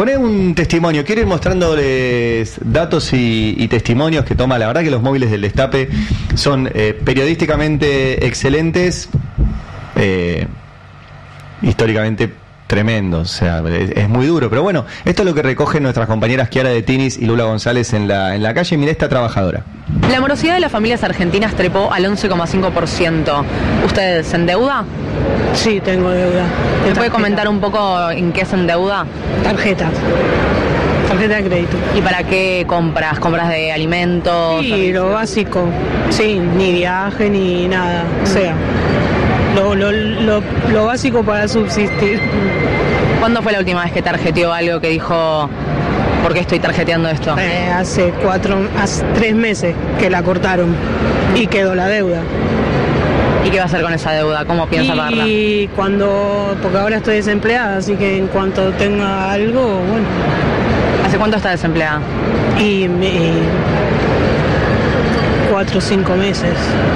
Poné un testimonio, quiero ir mostrándoles datos y testimonios que toma. La verdad que los móviles del Destape son periodísticamente excelentes, históricamente tremendos, o sea, es muy duro, pero bueno, esto es lo que recogen nuestras compañeras Kiara de Tinis y Lula González en la calle. Mirá esta trabajadora. La morosidad de las familias argentinas trepó al 11,5%. ¿Usted se endeuda? Sí, tengo deuda. ¿Me puede comentar un poco en qué se endeuda? Tarjeta de crédito. ¿Y para qué compras? ¿Compras de alimentos? Sí, lo básico. Sí, ni viaje ni nada. O sea, lo básico para subsistir. ¿Cuándo fue la última vez que tarjeteó algo que dijo, ¿por qué estoy tarjeteando esto? Hace 3 meses que la cortaron y quedó la deuda. ¿Y qué va a hacer con esa deuda? ¿Cómo piensa pagarla? Y porque ahora estoy desempleada, así que en cuanto tenga algo, bueno. ¿Hace cuánto está desempleada? 4 o 5 meses.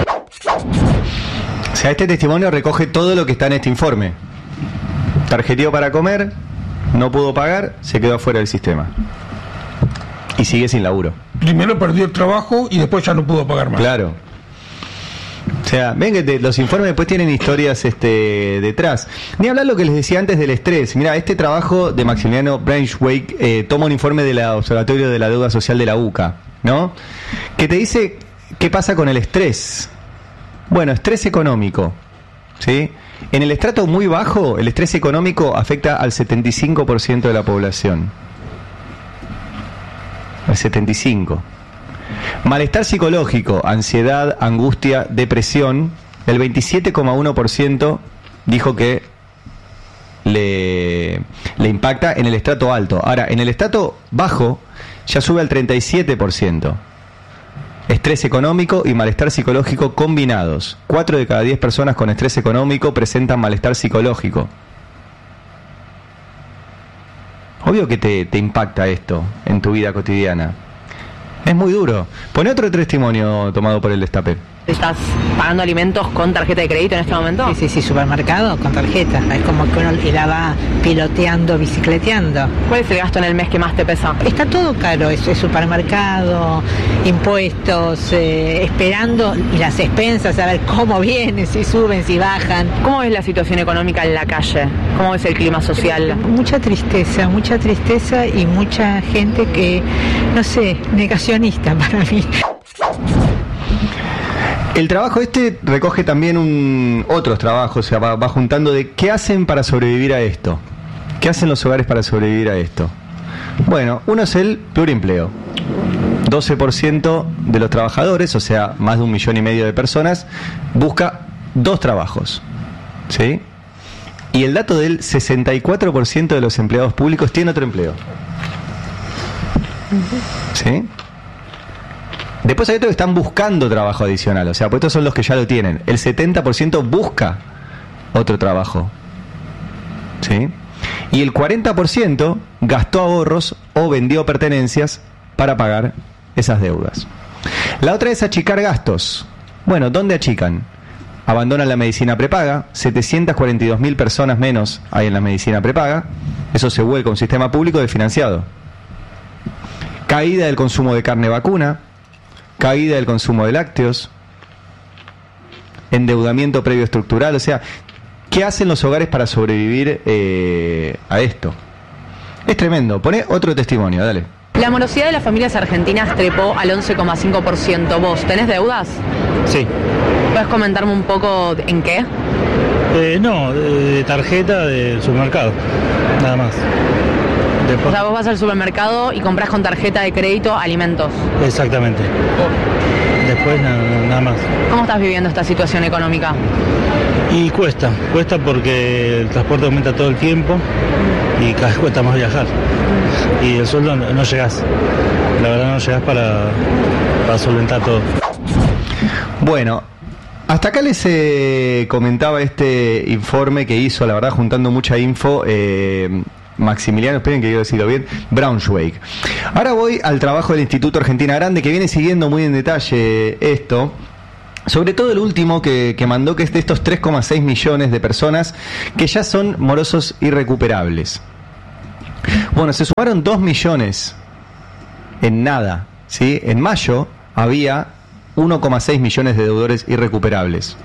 O sea, este testimonio recoge todo lo que está en este informe. Tarjeteó para comer, no pudo pagar, se quedó afuera del sistema. Y sigue sin laburo. Primero perdió el trabajo y después ya no pudo pagar más. Claro. O sea, ven que los informes después tienen historias detrás. Ni hablar lo que les decía antes del estrés. Mira, este trabajo de Maximiliano Braunschweig toma un informe del Observatorio de la Deuda Social de la UCA, ¿no? Que te dice qué pasa con el estrés. Bueno, estrés económico, ¿sí? En el estrato muy bajo, el estrés económico afecta al 75% de la población. Al 75%. Malestar psicológico, ansiedad, angustia, depresión, el 27,1% dijo que le impacta en el estrato alto. Ahora, en el estrato bajo ya sube al 37%. Estrés económico y malestar psicológico combinados. 4 de cada 10 personas con estrés económico presentan malestar psicológico. Obvio que te impacta esto en tu vida cotidiana. Es muy duro. Poné otro testimonio tomado por el Destape. ¿Estás pagando alimentos con tarjeta de crédito en este momento? Sí, supermercado con tarjeta. Es como que uno la va piloteando, bicicleteando. ¿Cuál es el gasto en el mes que más te pesa? Está todo caro, es supermercado, impuestos, esperando y las expensas, a ver cómo vienen, si suben, si bajan. ¿Cómo ves la situación económica en la calle? ¿Cómo ves el clima social? Mucha tristeza y mucha gente que, no sé, negacionista para mí. El trabajo recoge también otros trabajos, o sea, va juntando de qué hacen para sobrevivir a esto. ¿Qué hacen los hogares para sobrevivir a esto? Bueno, uno es el pluriempleo. 12% de los trabajadores, o sea, más de 1,5 millones de personas, busca 2 trabajos. ¿Sí? Y el dato del 64% de los empleados públicos tiene otro empleo. ¿Sí? Después hay otros que están buscando trabajo adicional, o sea, pues estos son los que ya lo tienen. El 70% busca otro trabajo, ¿sí? Y el 40% gastó ahorros o vendió pertenencias para pagar esas deudas. La otra es achicar gastos. Bueno, ¿dónde achican? Abandonan la medicina prepaga, 742.000 personas menos hay en la medicina prepaga, eso se vuelca a un sistema público desfinanciado. Caída del consumo de carne vacuna, caída del consumo de lácteos, endeudamiento previo estructural, o sea, ¿qué hacen los hogares para sobrevivir a esto? Es tremendo. Poné otro testimonio, dale. La morosidad de las familias argentinas trepó al 11,5%. ¿Vos tenés deudas? Sí. ¿Puedes comentarme un poco en qué? No, de tarjeta del supermercado, nada más. O sea, vos vas al supermercado y compras con tarjeta de crédito alimentos. Exactamente. Después nada más. ¿Cómo estás viviendo esta situación económica? Y cuesta porque el transporte aumenta todo el tiempo y cada vez cuesta más viajar. Y el sueldo no llegás. La verdad no llegás para solventar todo. Bueno, hasta acá les comentaba este informe que hizo, la verdad, juntando mucha info, Maximiliano, esperen que quiero decirlo bien, Braunschweig. Ahora voy al trabajo del Instituto Argentina Grande, que viene siguiendo muy en detalle esto, sobre todo el último que mandó, que es de estos 3,6 millones de personas que ya son morosos irrecuperables. Bueno, se sumaron 2 millones en nada, ¿sí? En mayo había 1,6 millones de deudores irrecuperables.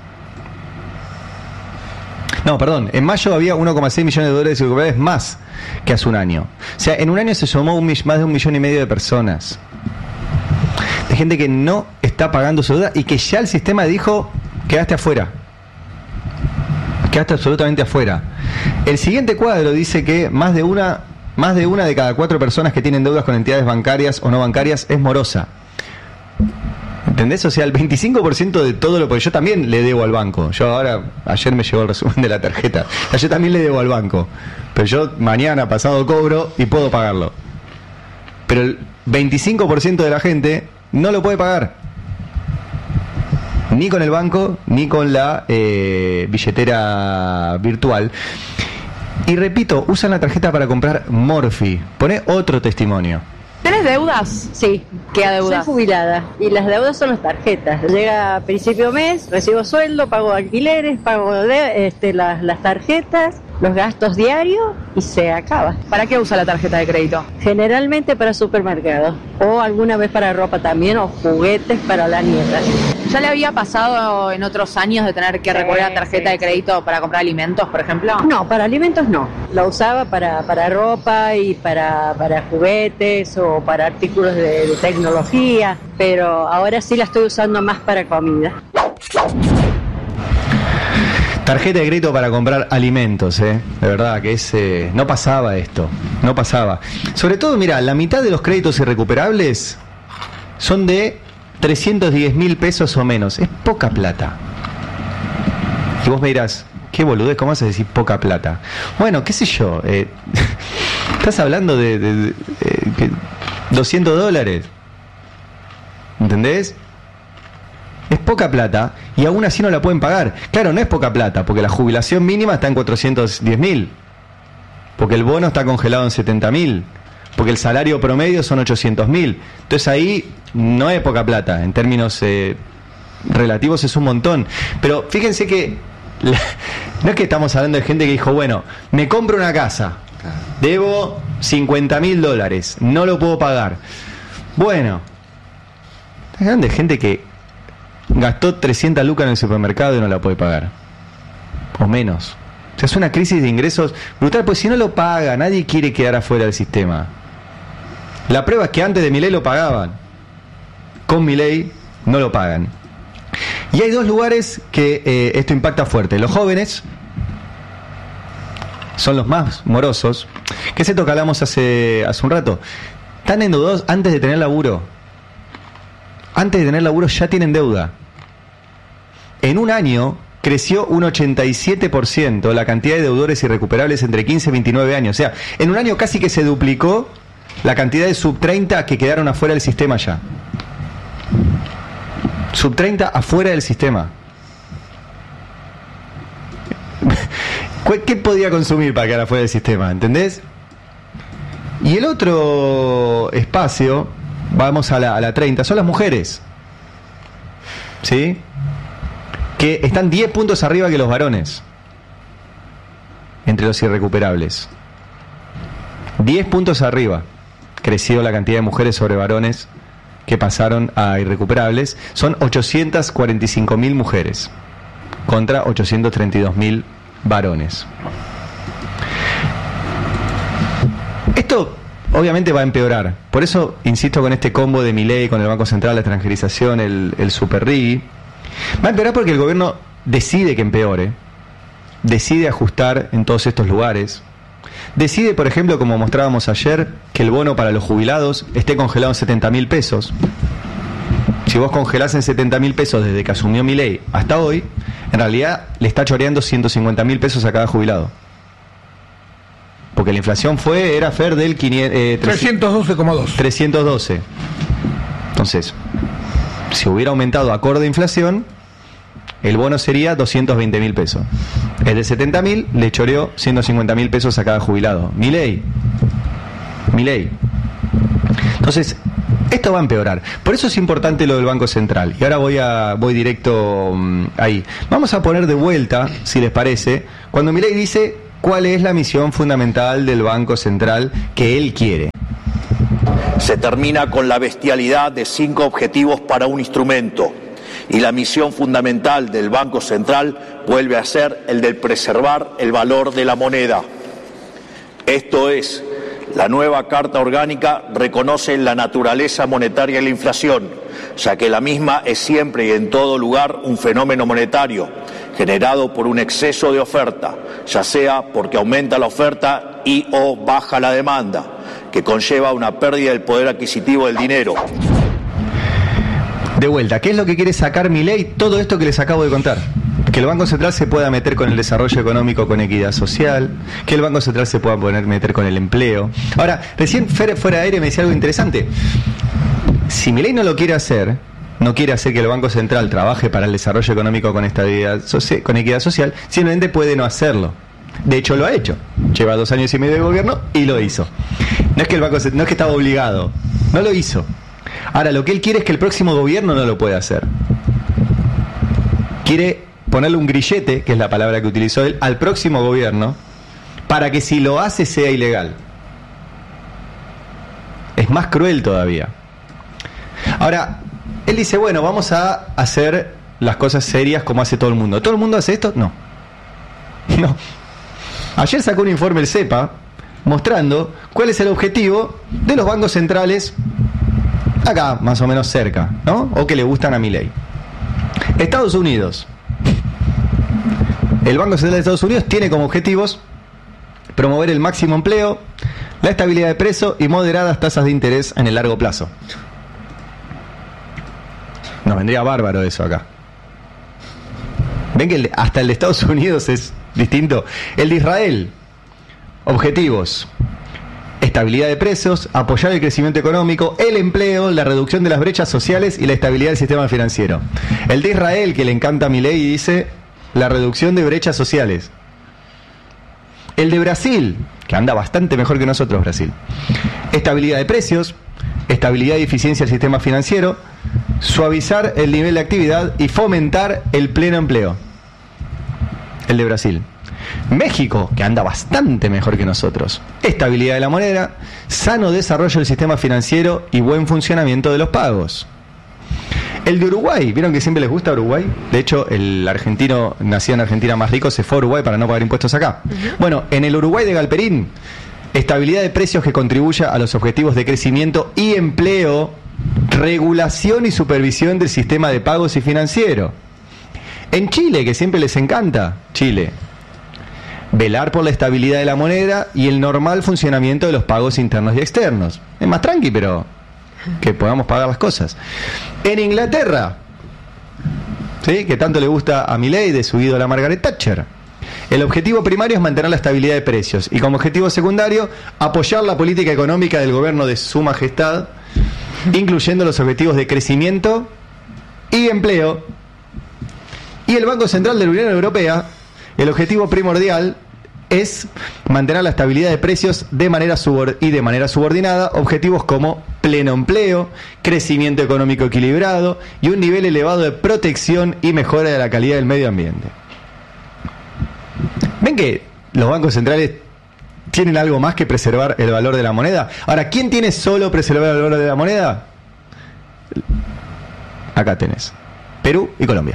No, perdón, en mayo había 1,6 millones de deudores irrecuperables más que hace un año. O sea, en un año se sumó más de 1,5 millones de personas. De gente que no está pagando su deuda y que ya el sistema dijo, quedaste afuera. Quedaste absolutamente afuera. El siguiente cuadro dice que más de una de cada 4 personas que tienen deudas con entidades bancarias o no bancarias es morosa. ¿Entendés? O sea, el 25% de todo lo... Porque yo también le debo al banco. Ayer me llegó el resumen de la tarjeta. Yo también le debo al banco. Pero yo mañana, pasado, cobro y puedo pagarlo. Pero el 25% de la gente no lo puede pagar. Ni con el banco, ni con la billetera virtual. Y repito, usan la tarjeta para comprar Morphy. Poné otro testimonio. ¿Tenés deudas? Sí. ¿Qué deudas? Soy jubilada y las deudas son las tarjetas. Llega a principio de mes, recibo sueldo, pago alquileres, pago las tarjetas, los gastos diarios y se acaba. ¿Para qué usa la tarjeta de crédito? Generalmente para supermercados o alguna vez para ropa también o juguetes para las nietas. ¿Ya le había pasado en otros años de tener que recurrir a la tarjeta de crédito para comprar alimentos, por ejemplo? No, para alimentos no. Lo usaba para ropa y para juguetes o para artículos de tecnología, pero ahora sí la estoy usando más para comida. Tarjeta de crédito para comprar alimentos, de verdad que no pasaba esto, no pasaba. Sobre todo, mira, la mitad de los créditos irrecuperables son de 310.000 pesos o menos. Es poca plata. Y vos me dirás, qué boludez, ¿cómo vas a decir poca plata? Bueno, qué sé yo, estás hablando de $200, ¿entendés? Es poca plata y aún así no la pueden pagar. Claro, no es poca plata, porque la jubilación mínima está en 410.000, porque el bono está congelado en 70.000, porque el salario promedio son 800.000. Entonces ahí no es poca plata, en términos relativos es un montón. Pero fíjense que no es que estamos hablando de gente que dijo, bueno, me compro una casa, debo $50.000, no lo puedo pagar. Bueno, estamos hablando de gente que gastó 300 lucas en el supermercado y no la puede pagar, o menos. O sea, es una crisis de ingresos brutal, pues si no lo paga, nadie quiere quedar afuera del sistema. La prueba es que antes de Milei lo pagaban, con Milei no lo pagan. Y hay 2 lugares que esto impacta fuerte. Los jóvenes son los más morosos, que es esto que hablamos hace un rato. Están endeudados antes de tener laburo. Antes de tener laburo ya tienen deuda. En un año creció un 87% la cantidad de deudores irrecuperables entre 15 y 29 años. O sea, en un año casi que se duplicó la cantidad de sub-30 que quedaron afuera del sistema ya. Sub-30 afuera del sistema. ¿Qué podía consumir para quedar afuera del sistema? ¿Entendés? Y el otro espacio, vamos a la 30, son las mujeres. ¿Sí? Que están 10 puntos arriba que los varones entre los irrecuperables. 10 puntos arriba creció la cantidad de mujeres sobre varones que pasaron a irrecuperables. Son 845.000 mujeres contra 832.000 varones. Esto obviamente va a empeorar. Por eso insisto con este combo de Milei, con el Banco Central, la extranjerización, el Super RIGI. Va a empeorar porque el gobierno decide que empeore, decide ajustar en todos estos lugares, decide, por ejemplo, como mostrábamos ayer, que el bono para los jubilados esté congelado en 70.000 pesos. Si vos congelás en 70.000 pesos desde que asumió Milei hasta hoy, en realidad le está choreando 150.000 pesos a cada jubilado. Porque la inflación era Fer del 312,2. 312. Entonces, si hubiera aumentado acorde a inflación, el bono sería 220.000 pesos. El de 70.000 le choreó 150.000 pesos a cada jubilado. Milei. Entonces, esto va a empeorar. Por eso es importante lo del Banco Central. Y ahora voy directo ahí. Vamos a poner de vuelta, si les parece, cuando Milei dice cuál es la misión fundamental del Banco Central que él quiere. Se termina con la bestialidad de 5 objetivos para un instrumento y la misión fundamental del Banco Central vuelve a ser el de preservar el valor de la moneda. Esto es, la nueva Carta Orgánica reconoce la naturaleza monetaria de la inflación, ya que la misma es siempre y en todo lugar un fenómeno monetario generado por un exceso de oferta, ya sea porque aumenta la oferta y o baja la demanda, que conlleva una pérdida del poder adquisitivo del dinero. De vuelta, ¿qué es lo que quiere sacar Milei? Todo esto que les acabo de contar. Que el Banco Central se pueda meter con el desarrollo económico con equidad social, que el Banco Central se pueda meter con el empleo. Ahora, recién fuera de aire me decía algo interesante. Si Milei no lo quiere hacer, no quiere hacer que el Banco Central trabaje para el desarrollo económico con estabilidad, con equidad social, simplemente puede no hacerlo. De hecho lo ha hecho. Lleva 2 años y medio de gobierno y lo hizo. No es que el Banco Central, no es que estaba obligado, no lo hizo. Ahora, lo que él quiere es que el próximo gobierno no lo pueda hacer. Quiere ponerle un grillete, que es la palabra que utilizó él, al próximo gobierno, para que si lo hace sea ilegal. Es más cruel todavía. Ahora, él dice, bueno, vamos a hacer las cosas serias como hace todo el mundo. ¿Todo el mundo hace esto? No. No. Ayer sacó un informe el CEPA mostrando cuál es el objetivo de los bancos centrales acá, más o menos cerca, ¿no? O que le gustan a Milei. Estados Unidos. El Banco Central de Estados Unidos tiene como objetivos promover el máximo empleo, la estabilidad de precio y moderadas tasas de interés en el largo plazo. Nos vendría bárbaro eso acá. Ven que hasta el de Estados Unidos es distinto. El de Israel, objetivos: estabilidad de precios, apoyar el crecimiento económico, el empleo, la reducción de las brechas sociales y la estabilidad del sistema financiero. El de Israel, que le encanta a Milei, dice la reducción de brechas sociales. El de Brasil, que anda bastante mejor que nosotros, Brasil: estabilidad de precios, estabilidad y eficiencia del sistema financiero, suavizar el nivel de actividad y fomentar el pleno empleo. El de Brasil. México, que anda bastante mejor que nosotros: estabilidad de la moneda, sano desarrollo del sistema financiero y buen funcionamiento de los pagos. El de Uruguay, ¿vieron que siempre les gusta Uruguay? De hecho, el argentino nacido en Argentina más rico se fue a Uruguay para no pagar impuestos acá. Bueno, en el Uruguay de Galperín, estabilidad de precios que contribuya a los objetivos de crecimiento y empleo, regulación y supervisión del sistema de pagos y financiero. En Chile, que siempre les encanta, Chile: velar por la estabilidad de la moneda y el normal funcionamiento de los pagos internos y externos. Es más tranqui, pero que podamos pagar las cosas. En Inglaterra, ¿sí?, que tanto le gusta a Milei, de su ídola Margaret Thatcher, el objetivo primario es mantener la estabilidad de precios y como objetivo secundario apoyar la política económica del gobierno de Su Majestad, incluyendo los objetivos de crecimiento y empleo. Y el Banco Central de la Unión Europea, el objetivo primordial es mantener la estabilidad de precios de manera subordinada objetivos como pleno empleo, crecimiento económico equilibrado y un nivel elevado de protección y mejora de la calidad del medio ambiente. ¿Ven que los bancos centrales tienen algo más que preservar el valor de la moneda? Ahora, ¿quién tiene solo preservar el valor de la moneda? Acá tenés Perú y Colombia.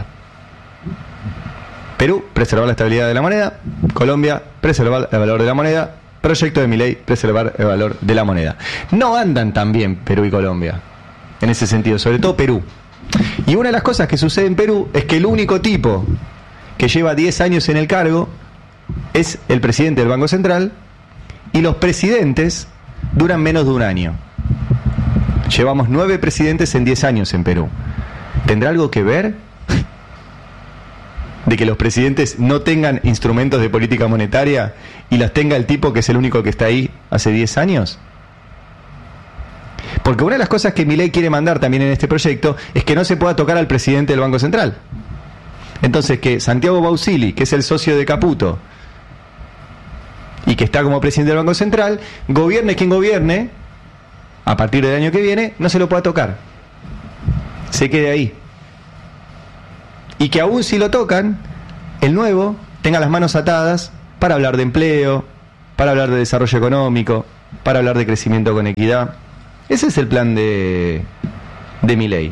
Perú, preservar la estabilidad de la moneda. Colombia, preservar el valor de la moneda. Proyecto de Milei, preservar el valor de la moneda. No andan tan bien Perú y Colombia en ese sentido, sobre todo Perú. Y una de las cosas que sucede en Perú es que el único tipo que lleva 10 años en el cargo es el presidente del Banco Central, y los presidentes duran menos de un año. Llevamos 9 presidentes en 10 años en Perú. ¿Tendrá algo que ver de que los presidentes no tengan instrumentos de política monetaria y las tenga el tipo que es el único que está ahí hace 10 años? Porque una de las cosas que Milei quiere mandar también en este proyecto es que no se pueda tocar al presidente del Banco Central. Entonces, que Santiago Bausili, que es el socio de Caputo y que está como presidente del Banco Central, gobierne quien gobierne, a partir del año que viene, no se lo pueda tocar. Se quede ahí. Y que aún si lo tocan, el nuevo tenga las manos atadas para hablar de empleo, para hablar de desarrollo económico, para hablar de crecimiento con equidad. Ese es el plan de Milei.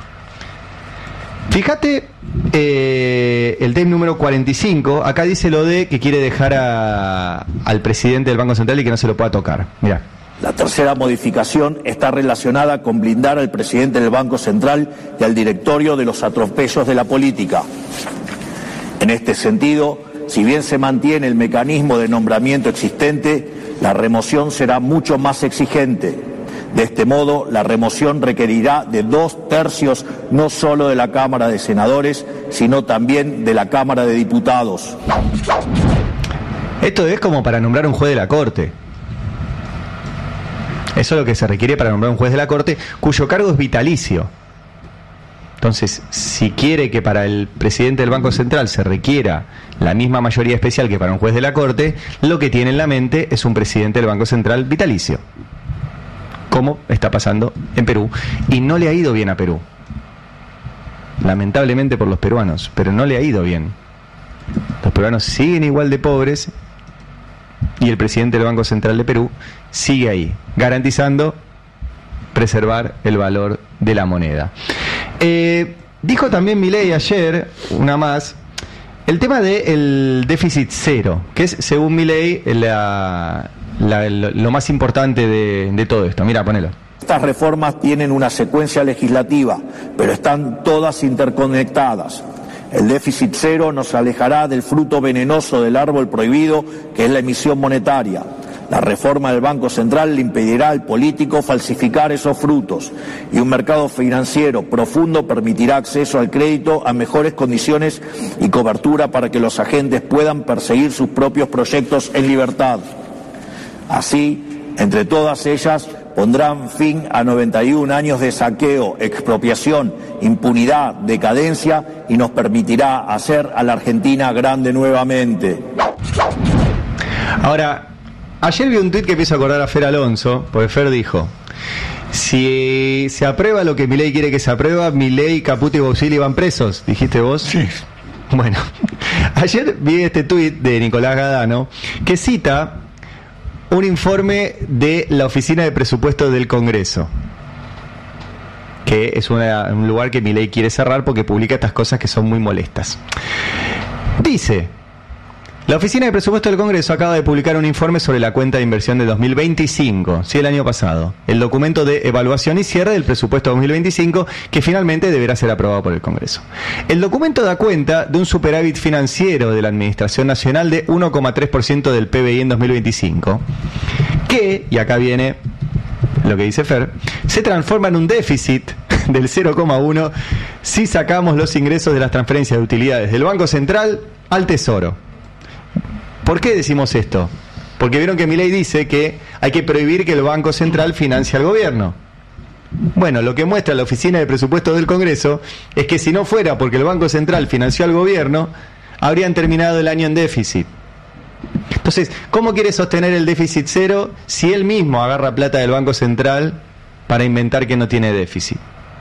Fíjate el tema número 45, acá dice lo de que quiere dejar al presidente del Banco Central y que no se lo pueda tocar. Mirá. La tercera modificación está relacionada con blindar al presidente del Banco Central y al directorio de los atropellos de la política. En este sentido, si bien se mantiene el mecanismo de nombramiento existente, la remoción será mucho más exigente. De este modo, la remoción requerirá de 2/3 no solo de la Cámara de Senadores, sino también de la Cámara de Diputados. Esto es como para nombrar un juez de la Corte. Eso es lo que se requiere para nombrar un juez de la Corte, cuyo cargo es vitalicio. Entonces, si quiere que para el presidente del Banco Central se requiera la misma mayoría especial que para un juez de la Corte, lo que tiene en la mente es un presidente del Banco Central vitalicio, como está pasando en Perú, y no le ha ido bien a Perú, lamentablemente por los peruanos, pero no le ha ido bien. Los peruanos siguen igual de pobres y el presidente del Banco Central de Perú sigue ahí, garantizando preservar el valor de la moneda. Dijo también Milei ayer, una más, el tema del déficit cero, que es, según Milei, lo más importante de todo esto. Mira, ponelo. Estas reformas tienen una secuencia legislativa, pero están todas interconectadas. El déficit cero nos alejará del fruto venenoso del árbol prohibido, que es la emisión monetaria. La reforma del Banco Central le impedirá al político falsificar esos frutos, y un mercado financiero profundo permitirá acceso al crédito a mejores condiciones y cobertura para que los agentes puedan perseguir sus propios proyectos en libertad. Así, entre todas ellas, pondrán fin a 91 años de saqueo, expropiación, impunidad, decadencia, y nos permitirá hacer a la Argentina grande nuevamente. Ahora, ayer vi un tuit que me hizo acordar a Fer Alonso, porque Fer dijo: si se aprueba lo que Milei quiere que se aprueba, Milei, Caputo y Bausilli van presos. ¿Dijiste vos? Sí. Bueno, ayer vi este tuit de Nicolás Gadano que cita un informe de la Oficina de Presupuesto del Congreso, que es un lugar que Milei quiere cerrar porque publica estas cosas que son muy molestas. Dice: la Oficina de Presupuesto del Congreso acaba de publicar un informe sobre la cuenta de inversión de 2025, sí, el año pasado, el documento de evaluación y cierre del presupuesto 2025, que finalmente deberá ser aprobado por el Congreso. El documento da cuenta de un superávit financiero de la Administración Nacional de 1,3% del PBI en 2025, que, y acá viene lo que dice Fer, se transforma en un déficit del 0,1 si sacamos los ingresos de las transferencias de utilidades del Banco Central al Tesoro. ¿Por qué decimos esto? Porque vieron que Milei dice que hay que prohibir que el Banco Central financie al gobierno. Bueno, lo que muestra la Oficina de Presupuesto del Congreso es que si no fuera porque el Banco Central financió al gobierno, habrían terminado el año en déficit. Entonces, ¿cómo quiere sostener el déficit cero si él mismo agarra plata del Banco Central para inventar que no tiene déficit?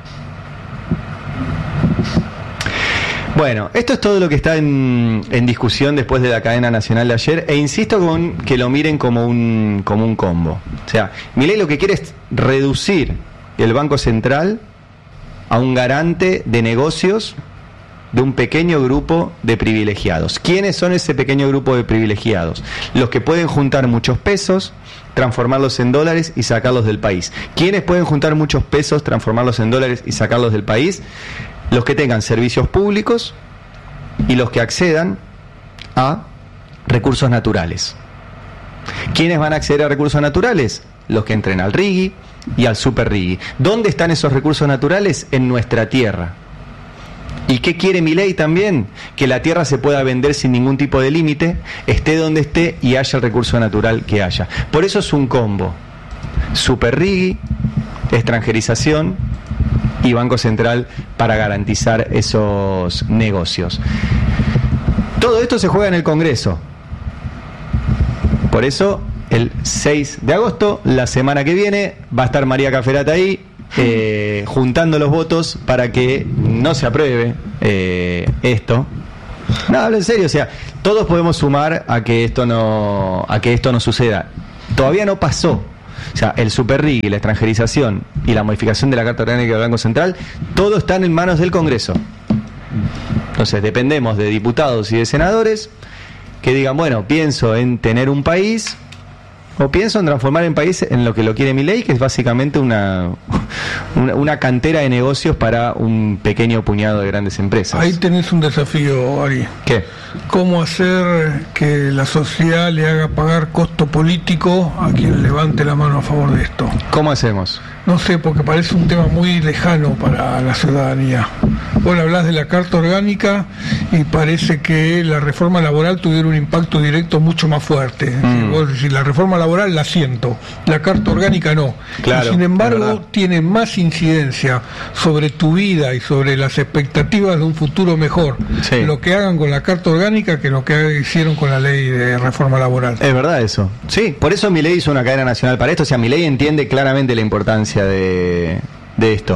Bueno, esto es todo lo que está en discusión después de la cadena nacional de ayer, e insisto con que lo miren como un combo. O sea, Milei lo que quiere es reducir el Banco Central a un garante de negocios de un pequeño grupo de privilegiados. ¿Quiénes son ese pequeño grupo de privilegiados? Los que pueden juntar muchos pesos, transformarlos en dólares y sacarlos del país. ¿Quiénes pueden juntar muchos pesos, transformarlos en dólares y sacarlos del país? Los que tengan servicios públicos y los que accedan a recursos naturales. ¿Quiénes van a acceder a recursos naturales? Los que entren al RIGI y al Super RIGI. ¿Dónde están esos recursos naturales? En nuestra tierra. ¿Y qué quiere Milei también? Que la tierra se pueda vender sin ningún tipo de límite, esté donde esté y haya el recurso natural que haya. Por eso es un combo: Super RIGI, extranjerización y Banco Central para garantizar esos negocios. Todo esto se juega en el Congreso. Por eso, el 6 de agosto, la semana que viene, va a estar María Caferata ahí, juntando los votos para que no se apruebe esto, No, hablo en serio, o sea, todos podemos sumar a que esto no suceda. Todavía no pasó. O sea, el superrig, la extranjerización y la modificación de la Carta Orgánica del Banco Central, todo está en manos del Congreso. Entonces dependemos de diputados y de senadores que digan, bueno, pienso en tener un país o pienso en transformar el país en lo que lo quiere Milei, que es básicamente una cantera de negocios para un pequeño puñado de grandes empresas. Ahí tenés un desafío, Ari. ¿Qué? ¿Cómo hacer que la sociedad le haga pagar costo político a quien levante la mano a favor de esto? ¿Cómo hacemos? No sé, porque parece un tema muy lejano para la ciudadanía. Vos hablás de la Carta Orgánica y parece que la reforma laboral tuviera un impacto directo mucho más fuerte. Vos decís, la reforma laboral la siento, la Carta Orgánica no. Claro, y sin embargo, tiene más incidencia sobre tu vida y sobre las expectativas de un futuro mejor lo que hagan con la Carta Orgánica que lo que hicieron con la ley de reforma laboral. Es verdad eso. Sí, por eso Milei hizo una cadena nacional para esto. O sea, Milei entiende claramente la importancia de esto.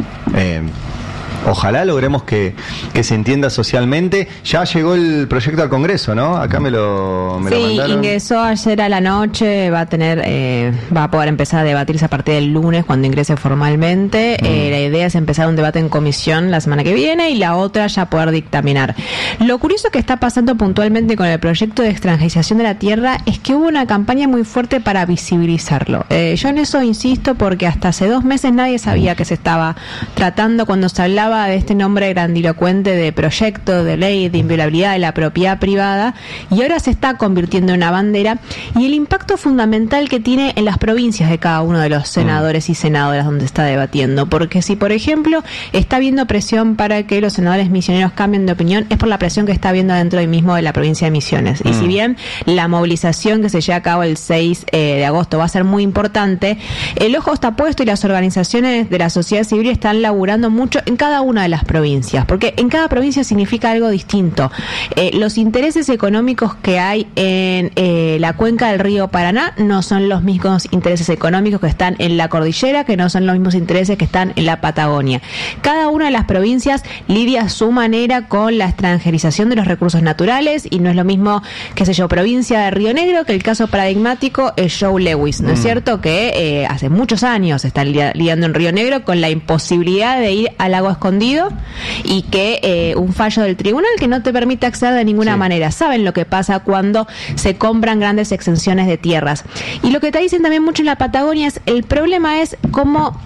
Ojalá logremos que se entienda socialmente. Ya llegó el proyecto al Congreso, ¿no? Acá me lo mandaron. Ingresó ayer a la noche, va a poder empezar a debatirse a partir del lunes cuando ingrese formalmente. La idea es empezar un debate en comisión la semana que viene y la otra ya poder dictaminar. Lo curioso que está pasando puntualmente con el proyecto de extranjerización de la tierra es que hubo una campaña muy fuerte para visibilizarlo. Yo en eso insisto porque hasta hace 2 meses nadie sabía que se estaba tratando cuando se hablaba de este nombre grandilocuente de proyecto, de ley, de inviolabilidad de la propiedad privada, y ahora se está convirtiendo en una bandera, y el impacto fundamental que tiene en las provincias de cada uno de los senadores y senadoras donde está debatiendo, porque si por ejemplo está habiendo presión para que los senadores misioneros cambien de opinión, es por la presión que está habiendo dentro del mismo de la provincia de Misiones, y si bien la movilización que se lleva a cabo el 6 de agosto va a ser muy importante, el ojo está puesto y las organizaciones de la sociedad civil están laburando mucho en cada una de las provincias, porque en cada provincia significa algo distinto. Los intereses económicos que hay en la cuenca del río Paraná no son los mismos intereses económicos que están en la cordillera, que no son los mismos intereses que están en la Patagonia. Cada una de las provincias lidia a su manera con la extranjerización de los recursos naturales, y no es lo mismo, qué sé yo, provincia de Río Negro, que el caso paradigmático es Joe Lewis, ¿no es cierto? Que hace muchos años está lidiando en Río Negro con la imposibilidad de ir al lago escondido y que un fallo del tribunal que no te permite acceder de ninguna manera. Saben lo que pasa cuando se compran grandes extensiones de tierras. Y lo que te dicen también mucho en la Patagonia es, el problema es cómo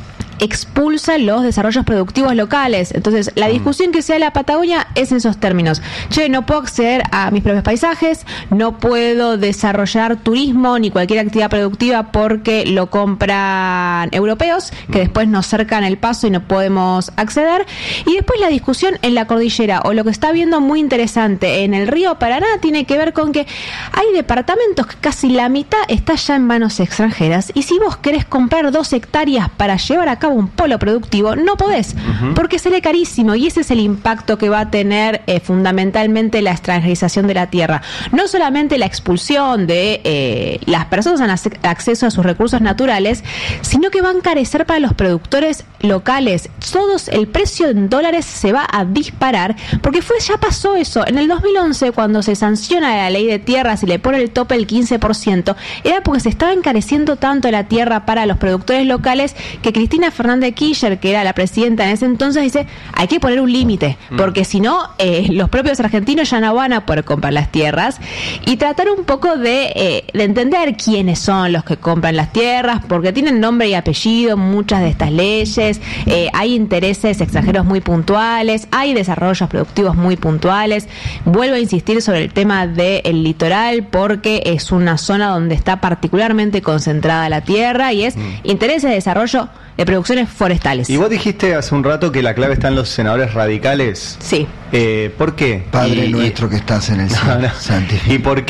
expulsa los desarrollos productivos locales. Entonces, la discusión que se da en la Patagonia es en esos términos. No puedo acceder a mis propios paisajes, no puedo desarrollar turismo ni cualquier actividad productiva porque lo compran europeos, que después nos cercan el paso y no podemos acceder. Y después la discusión en la cordillera, o lo que está viendo muy interesante en el río Paraná, tiene que ver con que hay departamentos que casi la mitad está ya en manos extranjeras, y si vos querés comprar 2 hectáreas para llevar a cabo un polo productivo, no podés, porque sale carísimo, y ese es el impacto que va a tener fundamentalmente la extranjerización de la tierra. No solamente la expulsión de las personas en acceso a sus recursos naturales, sino que va a encarecer para los productores locales. El precio en dólares se va a disparar, porque ya pasó eso. En el 2011, cuando se sanciona la ley de tierras y le pone el tope del 15%, era porque se estaba encareciendo tanto la tierra para los productores locales que Cristina Fernández de Kirchner, que era la presidenta en ese entonces, dice, hay que poner un límite, porque si no, los propios argentinos ya no van a poder comprar las tierras, y tratar un poco de entender quiénes son los que compran las tierras, porque tienen nombre y apellido muchas de estas leyes, hay intereses extranjeros muy puntuales, hay desarrollos productivos muy puntuales. Vuelvo a insistir sobre el tema del litoral, porque es una zona donde está particularmente concentrada la tierra, y es intereses de desarrollo de producciones forestales. Y vos dijiste hace un rato que la clave está en los senadores radicales. Sí. ¿Por qué? Padre nuestro que estás en el cielo, santificado. ¿Y por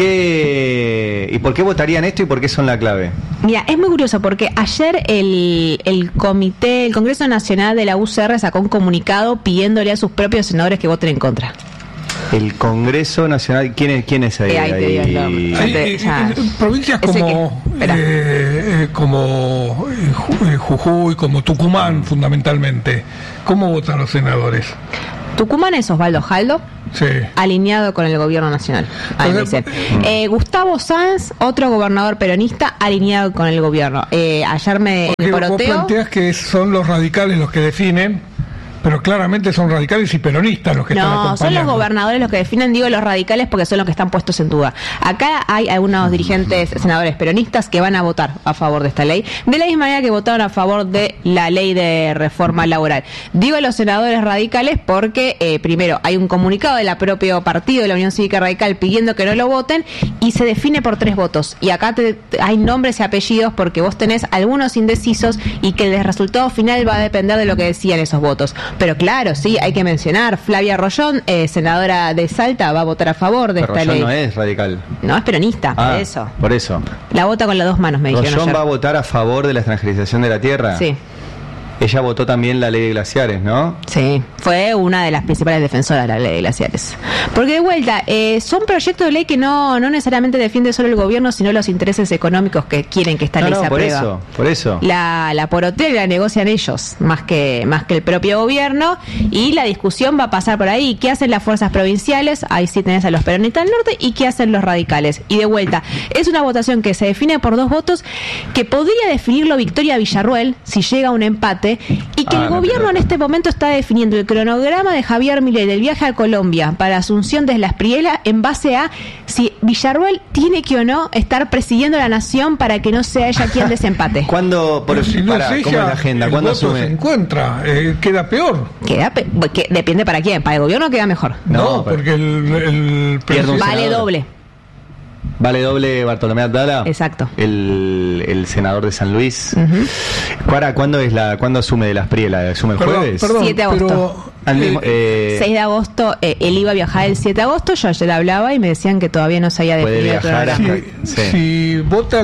qué votarían esto y por qué son la clave? Mira, es muy curioso porque ayer el Congreso Nacional de la UCR sacó un comunicado pidiéndole a sus propios senadores que voten en contra. El Congreso Nacional, ¿quién es ahí? Ahí te digo el nombre. Provincias como Jujuy, como Tucumán, fundamentalmente. ¿Cómo votan los senadores? Tucumán es Osvaldo Jaldo, Sí. alineado con el gobierno nacional. Ahí me dicen. Gustavo Sanz, otro gobernador peronista, alineado con el gobierno. Ayer me Porque vos poroteo. planteás que son los radicales los que definen, pero claramente son radicales y peronistas los que están acompañando. No, son los gobernadores los que definen, digo los radicales porque son los que están puestos en duda. Acá hay algunos dirigentes, senadores peronistas que van a votar a favor de esta ley, de la misma manera que votaron a favor de la ley de reforma laboral. Digo los senadores radicales porque, primero, hay un comunicado del propio partido de la Unión Cívica Radical pidiendo que no lo voten y se define por 3 votos. Y acá hay nombres y apellidos porque vos tenés algunos indecisos y que el resultado final va a depender de lo que decían esos votos. Pero claro, sí, hay que mencionar, Flavia Rollón, senadora de Salta, va a votar a favor de esta Rollón ley. no es radical. No, es peronista, por eso. Por eso. La vota con las 2 manos, me dijeron ¿Rollón ayer. va a votar a favor de la extranjerización de la tierra? Sí. Ella votó también la ley de glaciares, ¿no? Sí, fue una de las principales defensoras de la ley de glaciares. Porque de vuelta, son proyectos de ley que no necesariamente defiende solo el gobierno, sino los intereses económicos que quieren que esta ley se apruebe. Por eso. La porotea la negocian ellos, más que el propio gobierno, y la discusión va a pasar por ahí. ¿Qué hacen las fuerzas provinciales? Ahí sí tenés a los peronistas del norte, y qué hacen los radicales. Y de vuelta, es una votación que se define por 2 votos, que podría definirlo Victoria Villarruel, si llega a un empate, y que el gobierno en este momento está definiendo el cronograma de Javier Milei del viaje a Colombia para Asunción desde la Espriela en base a si Villarruel tiene que o no estar presidiendo la nación para que no sea ella quien desempate. ¿Cuándo, Si no es ¿cómo es la agenda? el ¿Cuándo voto asume? se encuentra, queda peor. Depende para quién, para el gobierno queda mejor. No, porque el Pierde un Vale senador. doble. Vale doble Bartolomé Atala. Exacto. El senador de San Luis. Ujú. ¿Cuándo asume de las Priela? ¿Asume el jueves? 7 de agosto. Al mismo- 6 de agosto, él iba a viajar el 7 de agosto, yo ayer hablaba y me decían que todavía no se había Puede definido el viajar programa. Si vota